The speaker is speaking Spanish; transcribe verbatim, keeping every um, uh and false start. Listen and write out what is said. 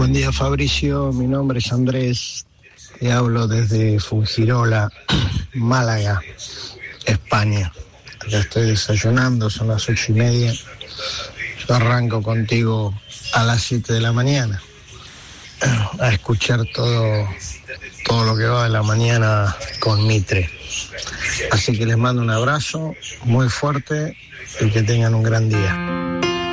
Buen día, Fabricio. Mi nombre es Andrés. Te hablo desde Fuengirola, Málaga, España. Acá estoy desayunando, son las ocho y media. Yo arranco contigo a las siete de la mañana a escuchar todo, todo lo que va de la mañana con Mitre. Así que les mando un abrazo muy fuerte y que tengan un gran día.